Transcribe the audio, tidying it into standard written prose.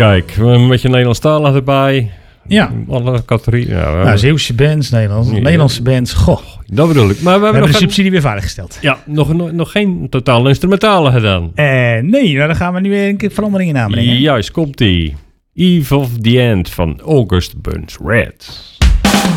Kijk, een beetje Nederlandstalig erbij. Ja. Alle categorieën. Ja, Zeeuwse bands, Nederlandse bands. Goh, dat bedoel ik. Maar we hebben nog de subsidie weer veiliggesteld. Ja, nog geen totaal instrumentale gedaan. Nee, dan gaan we nu weer een keer verandering in aanbrengen. Juist, komt-ie. Eve of the End van August Burns Red.